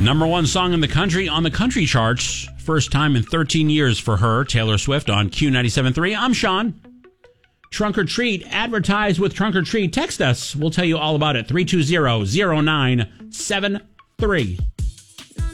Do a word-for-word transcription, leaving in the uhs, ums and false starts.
Number one song in the country on the country charts. First time in thirteen years for her, Taylor Swift on Q ninety-seven point three. I'm Sean. Trunk or Treat. Advertise with Trunk or Treat. Text us. We'll tell you all about it. three two zero, zero nine seven three.